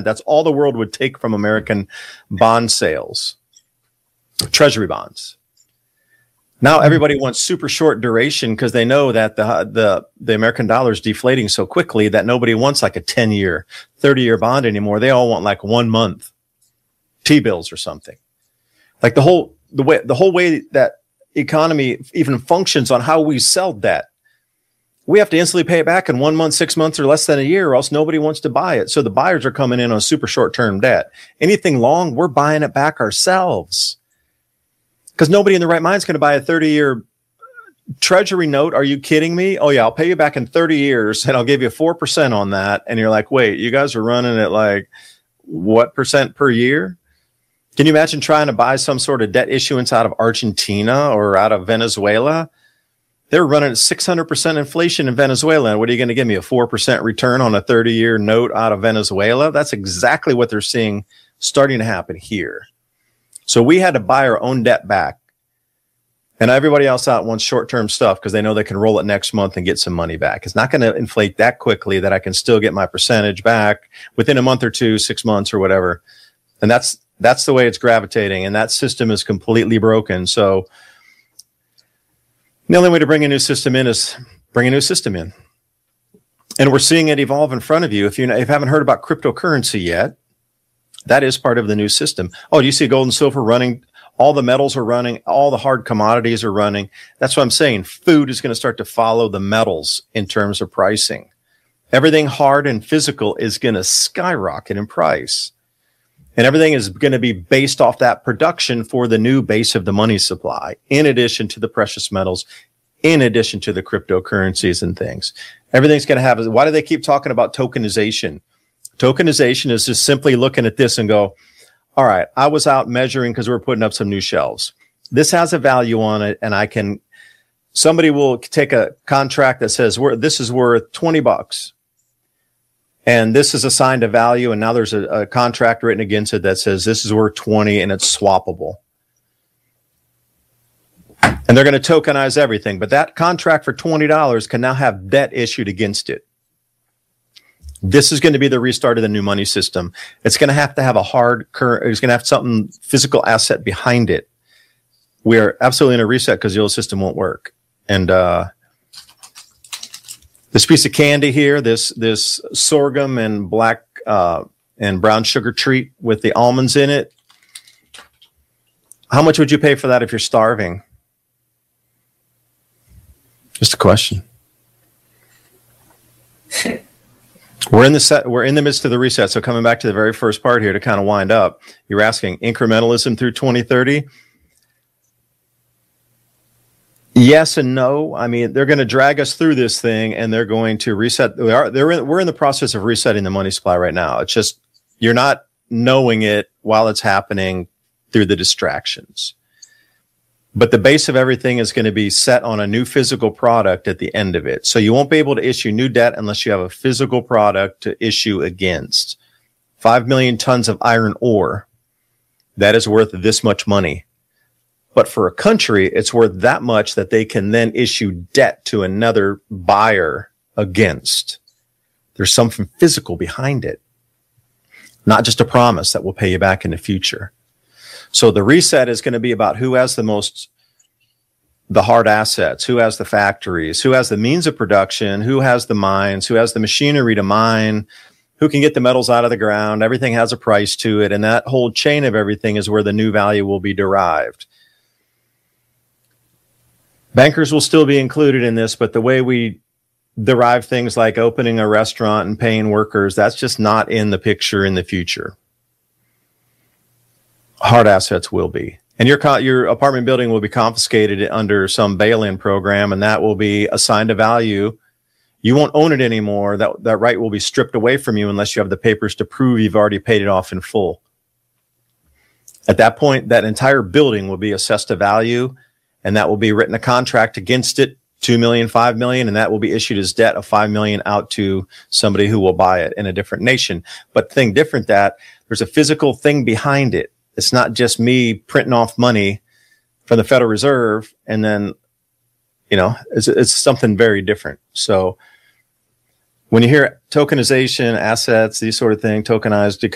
That's all the world would take from American bond sales, treasury bonds. Now everybody wants super short duration because they know that the American dollar is deflating so quickly that nobody wants like a 10-year, 30-year bond anymore. They all want like 1 month T-bills or something. Like the whole way that economy even functions on how we sell debt. We have to instantly pay it back in 1 month, 6 months, or less than a year, or else nobody wants to buy it. So the buyers are coming in on super short-term debt. Anything long, we're buying it back ourselves. Because nobody in the right mind is going to buy a 30-year treasury note. Are you kidding me? Oh, yeah, I'll pay you back in 30 years, and I'll give you 4% on that. And you're like, wait, you guys are running at like what percent per year? Can you imagine trying to buy some sort of debt issuance out of Argentina or out of Venezuela? They're running at 600% inflation in Venezuela. And what are you going to give me, a 4% return on a 30-year note out of Venezuela? That's exactly what they're seeing starting to happen here. So we had to buy our own debt back. And everybody else out wants short-term stuff because they know they can roll it next month and get some money back. It's not going to inflate that quickly that I can still get my percentage back within a month or two, 6 months or whatever. And that's the way it's gravitating. And that system is completely broken. So the only way to bring a new system in is bring a new system in. And we're seeing it evolve in front of you. If you haven't heard about cryptocurrency yet, that is part of the new system. Oh, do you see gold and silver running? All the metals are running. All the hard commodities are running. That's what I'm saying. Food is going to start to follow the metals in terms of pricing. Everything hard and physical is going to skyrocket in price. And everything is going to be based off that production for the new base of the money supply, in addition to the precious metals, in addition to the cryptocurrencies and things. Everything's going to have, why do they keep talking about tokenization? Tokenization is just simply looking at this and go, all right, I was out measuring because we're putting up some new shelves. This has a value on it, and somebody will take a contract that says, this is worth $20. And this is assigned a value, and now there's a contract written against it that says this is worth 20 and it's swappable. And they're going to tokenize everything. But that contract for $20 can now have debt issued against it. This is going to be the restart of the new money system. It's going to have a hard current. It's going to have something physical asset behind it. We are absolutely in a reset because the old system won't work. And this piece of candy here, this sorghum and black and brown sugar treat with the almonds in it. How much would you pay for that if you're starving? Just a question. We're in the midst of the reset. So coming back to the very first part here to kind of wind up, you're asking incrementalism through 2030. Yes and no. I mean, they're going to drag us through this thing, and they're going to reset. We're in the process of resetting the money supply right now. It's just you're not knowing it while it's happening through the distractions. But the base of everything is going to be set on a new physical product at the end of it. So you won't be able to issue new debt unless you have a physical product to issue against. 5 million tons of iron ore, that is worth this much money. But for a country, it's worth that much that they can then issue debt to another buyer against. There's something physical behind it, not just a promise that will pay you back in the future. So the reset is going to be about who has the hard assets, who has the factories, who has the means of production, who has the mines, who has the machinery to mine, who can get the metals out of the ground. Everything has a price to it. And that whole chain of everything is where the new value will be derived. Bankers will still be included in this, but the way we derive things like opening a restaurant and paying workers, that's just not in the picture in the future. Hard assets will be. And your apartment building will be confiscated under some bail-in program, and that will be assigned a value. You won't own it anymore. That right will be stripped away from you unless you have the papers to prove you've already paid it off in full. At that point, that entire building will be assessed a value, and that will be written a contract against it, 2 million, 5 million, and that will be issued as debt of 5 million out to somebody who will buy it in a different nation. But thing different that there's a physical thing behind it. It's not just me printing off money from the Federal Reserve and then, it's something very different. So when you hear tokenization, assets, these sort of things, tokenized,